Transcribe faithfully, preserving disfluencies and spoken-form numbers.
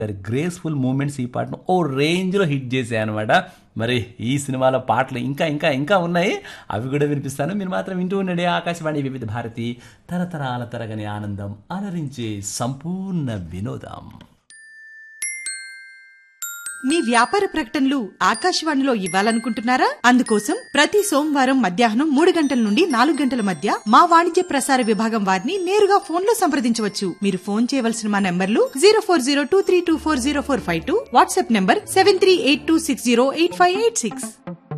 Graceful moments ఈ పాటను ఓ రేంజ్లో హిట్ చేశాయి అనమాట. మరి ఈ సినిమాలో పాటలు ఇంకా ఇంకా ఇంకా ఉన్నాయి, అవి కూడా వినిపిస్తాను. మీరు మాత్రం వింటూ ఉండండి ఆకాశవాణి వివిధ భారతి, తరతరాల తరగని ఆనందం, అలరించే సంపూర్ణ వినోదం. మీ వ్యాపార ప్రకటనలు ఆకాశవాణిలో ఇవ్వాలనుకుంటున్నారా? అందుకోసం ప్రతి సోమవారం మధ్యాహ్నం మూడు గంటల నుండి నాలుగు గంటల మధ్య మా వాణిజ్య ప్రసార విభాగం వారిని నేరుగా ఫోన్ లో సంప్రదించవచ్చు. మీరు ఫోన్ చేయవలసిన మా నంబర్లు zero four zero two three two four zero four five two, WhatsApp number seven three eight two six zero eight five eight six.